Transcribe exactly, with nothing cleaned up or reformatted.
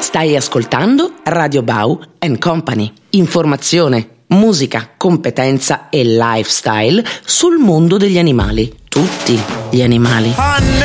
Stai ascoltando Radio Bau and Company. Informazione, musica, competenza e lifestyle sul mondo degli animali. Tutti gli animali.